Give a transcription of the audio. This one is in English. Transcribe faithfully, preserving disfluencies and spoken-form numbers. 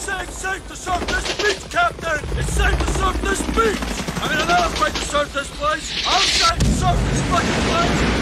say it's safe to surf this beach, Captain! It's safe to surf this beach! I mean, I'm not afraid to surf this place! I'm safe to surf this fucking place!